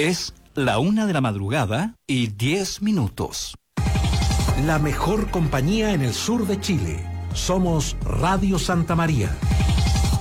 Es la 1:10 La mejor compañía en el sur de Chile. Somos Radio Santa María.